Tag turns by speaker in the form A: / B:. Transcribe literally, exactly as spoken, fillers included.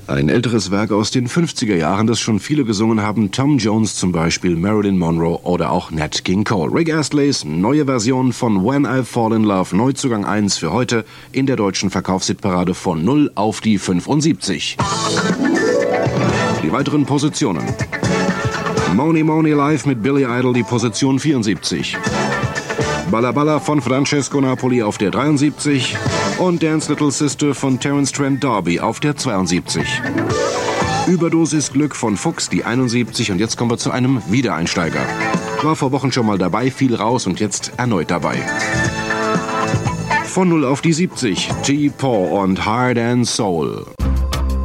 A: Ein älteres Werk aus den fünfziger Jahren, das schon viele gesungen haben. Tom Jones zum Beispiel, Marilyn Monroe oder auch Nat King Cole. Rick Astleys neue Version von When I Fall in Love. Neuzugang eins für heute in der deutschen Verkaufshitparade von null auf die fünfundsiebzig. Die weiteren Positionen. Money Money Live mit Billy Idol, die Position vierundsiebzig. Balla Balla von Francesco Napoli auf der dreiundsiebzig und Dance Little Sister von Terence Trent D'Arby auf der zweiundsiebzig. Überdosis Glück von Fuchs, die einundsiebzig, und jetzt kommen wir zu einem Wiedereinsteiger. War vor Wochen schon mal dabei, fiel raus und jetzt erneut dabei. Von null auf die siebzig, T-Paw und Heart and Soul.